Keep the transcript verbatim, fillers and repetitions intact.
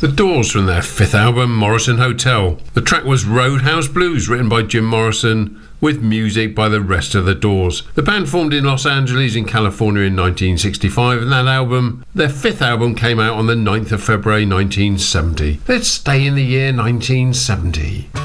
The Doors from their fifth album, Morrison Hotel. The track was Roadhouse Blues, written by Jim Morrison, with music by the rest of the Doors. The band formed in Los Angeles in California in nineteen sixty-five, and that album, their fifth album, came out on the ninth of February nineteen seventy. Let's stay in the year nineteen seventy.